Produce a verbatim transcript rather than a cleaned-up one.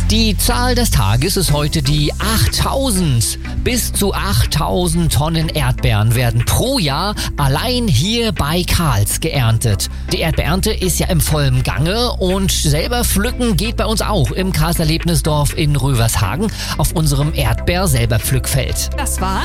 Die Zahl des Tages ist heute die achttausend. Bis zu achttausend Tonnen Erdbeeren werden pro Jahr allein hier bei Karls geerntet. Die Erdbeernte ist ja im vollen Gange und selber pflücken geht bei uns auch im Karls Erlebnisdorf in Rövershagen auf unserem Erdbeer-Selberpflückfeld. Das war